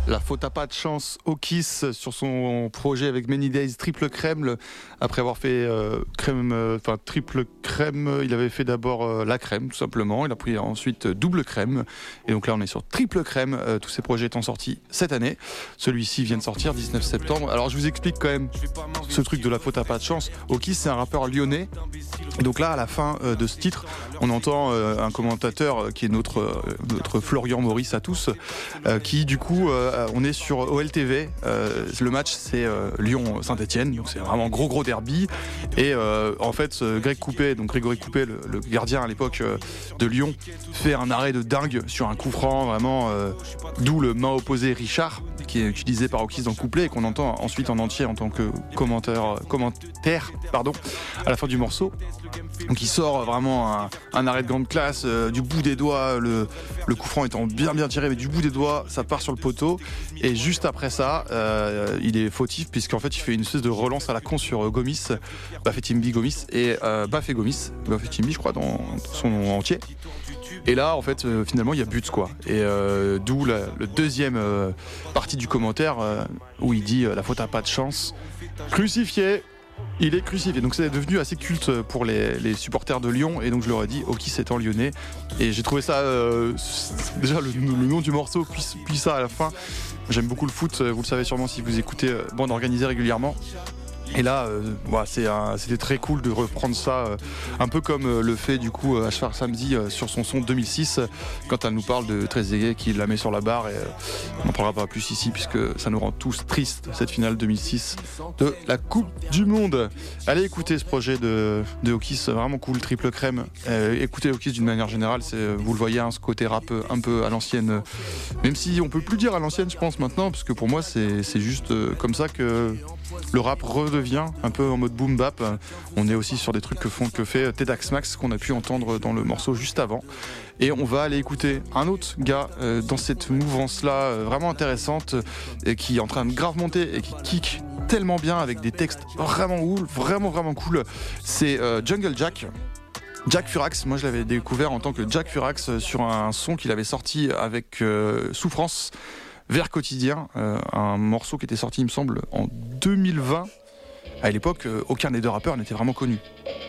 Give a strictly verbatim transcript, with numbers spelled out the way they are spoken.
La faute à pas de chance au Kiss sur son projet avec Many Days Triple Crème. Le, après avoir fait euh, crème, enfin euh, triple crème, il avait fait d'abord euh, la crème tout simplement. Il a pris ensuite euh, double crème. Et donc là on est sur triple crème. Euh, tous ces projets étant sortis cette année. Celui-ci vient de sortir dix-neuf septembre. Alors je vous explique quand même ce truc de la faute à pas de chance. Au Kiss, c'est un rappeur lyonnais. Et donc là à la fin euh, de ce titre, on entend euh, un commentateur euh, qui est notre euh, notre Florian Maurice à tous, euh, qui du coup euh, on est sur O L T V, euh, le match c'est euh, Lyon-Saint-Etienne, donc c'est vraiment gros gros derby, et euh, en fait euh, Greg Coupet, donc Grégory Coupet, le, le gardien à l'époque euh, de Lyon, fait un arrêt de dingue sur un coup franc, vraiment, euh, d'où le main opposé Richard, qui est utilisé par Okis dans le couplet et qu'on entend ensuite en entier en tant que commentaire, commentaire pardon, à la fin du morceau. Donc il sort vraiment un, un arrêt de grande classe, euh, du bout des doigts, le, le coup franc étant bien bien tiré, mais du bout des doigts, ça part sur le poteau. Et juste après ça, euh, il est fautif puisqu'en fait il fait une espèce de relance à la con sur euh, Gomis, Bafétimbi Gomis et euh, Bafé Gomis, Bafétimbi je crois dans son nom entier. Et là, en fait, euh, finalement, il y a but, quoi. Et euh, d'où la le deuxième euh, partie du commentaire euh, où il dit euh, la faute à pas de chance. Crucifié. Il est crucifié, donc c'est devenu assez culte pour les, les supporters de Lyon, et donc je leur ai dit Okis étant lyonnais, et j'ai trouvé ça euh, déjà le, le nom du morceau puis, puis ça à la fin. J'aime beaucoup le foot, vous le savez sûrement si vous écoutez euh, Bande Organisée régulièrement. Et là, euh, voilà, c'est un, c'était très cool de reprendre ça, euh, un peu comme euh, le fait du coup euh, Ashfar Samzi euh, sur son son deux mille six, euh, quand elle nous parle de Trezeguet qui la met sur la barre, et euh, on n'en parlera pas plus ici puisque ça nous rend tous tristes, cette finale deux mille six de la Coupe du Monde. Allez écouter ce projet de, de Okis, vraiment cool, triple crème. Euh, écoutez Okis d'une manière générale, c'est, vous le voyez, hein, ce côté rap un peu à l'ancienne, euh, même si on peut plus dire à l'ancienne je pense maintenant, parce que pour moi c'est, c'est juste euh, comme ça que le rap redevient un peu en mode boom bap. On est aussi sur des trucs que, font, que fait Tedax Max qu'on a pu entendre dans le morceau juste avant. Et on va aller écouter un autre gars euh, dans cette mouvance-là euh, vraiment intéressante, et qui est en train de grave monter et qui kick tellement bien avec des textes vraiment cool, vraiment vraiment cool. C'est euh, Jungle Jack. Jack Furax, moi je l'avais découvert en tant que Jack Furax sur un son qu'il avait sorti avec euh, Souffrance, Vers Quotidien, euh, un morceau qui était sorti il me semble en deux mille vingt. À l'époque, euh, aucun des deux rappeurs n'était vraiment connu.